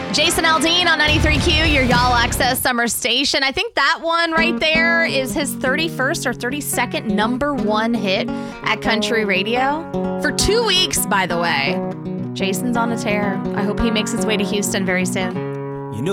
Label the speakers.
Speaker 1: Jason Aldean on 93Q, your Y'all Access Summer Station. I think that one right there is his 31st or 32nd number one hit at country radio. For 2 weeks, by the way. Jason's on a tear. I hope he makes his way to Houston very soon.